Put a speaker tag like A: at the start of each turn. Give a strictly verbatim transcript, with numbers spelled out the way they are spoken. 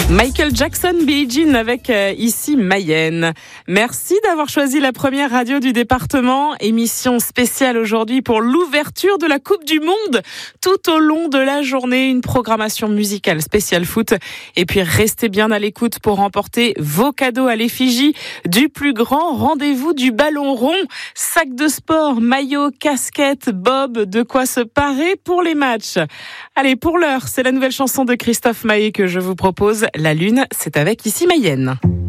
A: Michael Jackson, Billie Jean avec euh, ici Mayenne. Merci d'avoir choisi la première radio du département. Émission spéciale aujourd'hui pour l'ouverture de la Coupe du Monde. Tout au long de la journée, une programmation musicale spéciale foot. Et puis restez bien à l'écoute pour remporter vos cadeaux à l'effigie du plus grand rendez-vous du ballon rond. Sac de sport, maillot, casquette, bob, de quoi se parer pour les matchs. Allez, pour l'heure, c'est la nouvelle chanson de Christophe Maé que je vous propose. La Lune, c'est avec ici Mayenne.